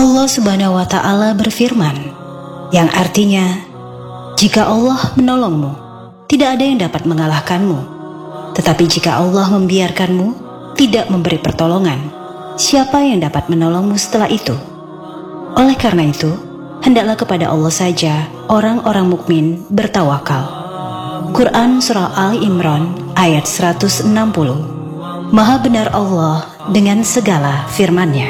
Allah Subhanahu wa Ta'ala berfirman, yang artinya, jika Allah menolongmu, tidak ada yang dapat mengalahkanmu. Tetapi jika Allah membiarkanmu, tidak memberi pertolongan, siapa yang dapat menolongmu setelah itu? Oleh karena itu, hendaklah kepada Allah saja orang-orang mukmin bertawakal. Quran Surah Ali Imran ayat 160. Maha benar Allah dengan segala firman-Nya.